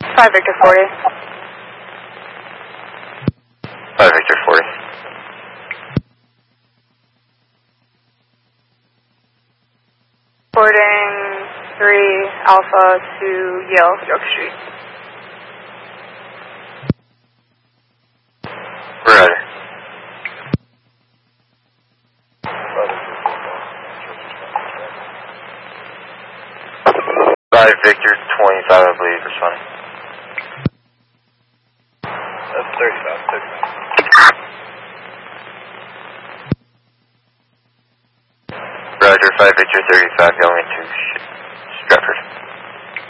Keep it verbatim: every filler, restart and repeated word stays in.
five Victor forty. five Victor forty. Boarding three Alpha to Yale, York Street. Roger. five Victor twenty-five, I believe, responding. That's thirty-five, thirty-five. Roger, five Victor thirty-five, going to